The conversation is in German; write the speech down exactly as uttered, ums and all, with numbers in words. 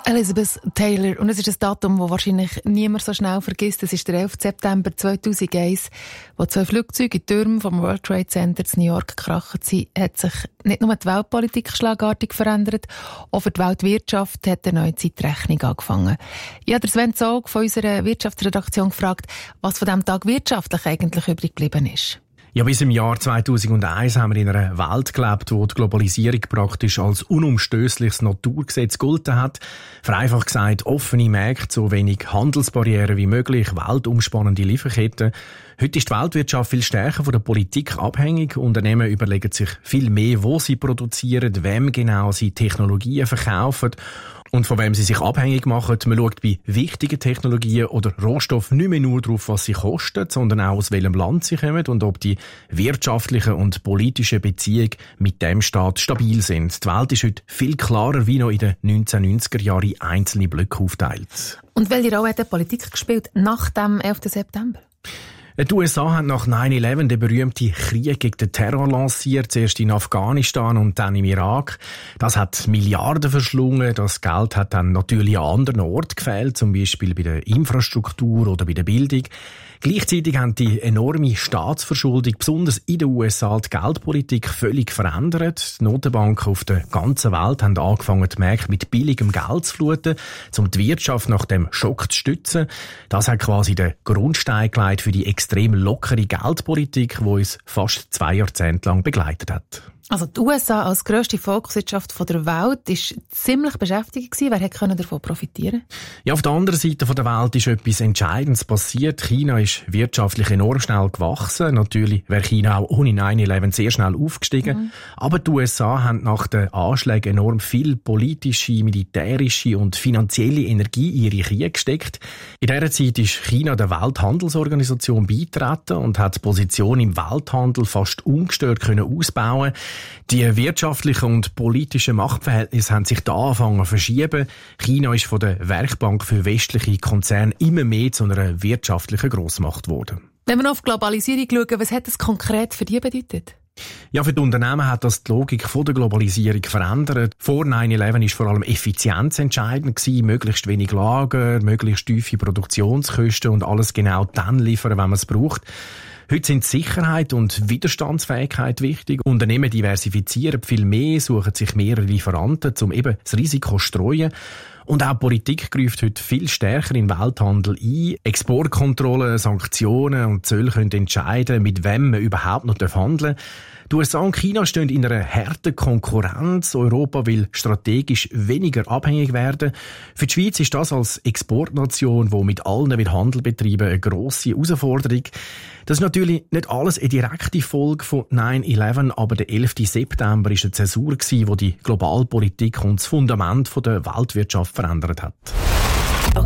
Elizabeth Taylor. Und es ist ein Datum, das wahrscheinlich niemand so schnell vergisst. Es ist der elfte September zweitausendeins, wo zwei Flugzeuge in die Türme vom World Trade Center in New York gekracht sind, hat sich nicht nur die Weltpolitik schlagartig verändert, auch für die Weltwirtschaft hat eine neue Zeitrechnung angefangen. Ich habe Sven Zog von unserer Wirtschaftsredaktion gefragt, was von diesem Tag wirtschaftlich eigentlich übrig geblieben ist. Ja, bis im Jahr zweitausendeins haben wir in einer Welt gelebt, wo die Globalisierung praktisch als unumstößliches Naturgesetz gegolten hat. Vereinfacht gesagt, offene Märkte, so wenig Handelsbarrieren wie möglich, weltumspannende Lieferketten. Heute ist die Weltwirtschaft viel stärker von der Politik abhängig. Unternehmen überlegen sich viel mehr, wo sie produzieren, wem genau sie Technologien verkaufen und von wem sie sich abhängig machen. Man schaut bei wichtigen Technologien oder Rohstoffen nicht mehr nur darauf, was sie kosten, sondern auch aus welchem Land sie kommen und ob die wirtschaftlichen und politischen Beziehungen mit dem Staat stabil sind. Die Welt ist heute viel klarer wie noch in den neunzehnhundertneunziger Jahren in einzelne Blöcke aufgeteilt. Und welche Rolle hat die Politik gespielt nach dem elften September? Die U S A haben nach nine eleven den berühmten Krieg gegen den Terror lanciert, zuerst in Afghanistan und dann im Irak. Das hat Milliarden verschlungen. Das Geld hat dann natürlich an anderen Orten gefehlt, zum Beispiel bei der Infrastruktur oder bei der Bildung. Gleichzeitig haben die enorme Staatsverschuldung, besonders in den U S A, die Geldpolitik völlig verändert. Die Notenbanken auf der ganzen Welt haben angefangen, die Märkte mit billigem Geld zu fluten, um die Wirtschaft nach dem Schock zu stützen. Das hat quasi den Grundstein gelegt für die extrem lockere Geldpolitik, die uns fast zwei Jahrzehnte lang begleitet hat. Also die U S A als grösste Volkswirtschaft der Welt war ziemlich beschäftigt. Wer hätte davon profitieren? Ja, auf der anderen Seite der Welt ist etwas Entscheidendes passiert. China ist wirtschaftlich enorm schnell gewachsen. Natürlich wäre China auch ohne nine eleven sehr schnell aufgestiegen. Mhm. Aber die U S A haben nach den Anschlägen enorm viel politische, militärische und finanzielle Energie in ihre Kriege gesteckt. In dieser Zeit ist China der Welthandelsorganisation beigetreten und hat die Position im Welthandel fast ungestört können ausbauen. Die wirtschaftlichen und politischen Machtverhältnisse haben sich da angefangen zu verschieben. China ist von der Werkbank für westliche Konzerne immer mehr zu einer wirtschaftlichen Grossmacht geworden. Wenn wir noch auf Globalisierung schauen, was hat das konkret für die bedeutet? Ja, für die Unternehmen hat das die Logik von der Globalisierung verändert. Vor nine eleven war vor allem Effizienz entscheidend gewesen, möglichst wenig Lager, möglichst tiefe Produktionskosten und alles genau dann liefern, wenn man es braucht. Heute sind Sicherheit und Widerstandsfähigkeit wichtig. Unternehmen diversifizieren viel mehr, suchen sich mehrere Lieferanten, um eben das Risiko zu streuen. Und auch die Politik greift heute viel stärker in den Welthandel ein. Exportkontrollen, Sanktionen und Zölle können entscheiden, mit wem man überhaupt noch handeln darf. Die U S A und China stehen in einer harten Konkurrenz. Europa will strategisch weniger abhängig werden. Für die Schweiz ist das als Exportnation, die mit allen will Handel betreiben, eine grosse Herausforderung. Das ist natürlich nicht alles eine direkte Folge von nine eleven, aber der elfte September war eine Zäsur, die die Globalpolitik und das Fundament der Weltwirtschaft verändert hat.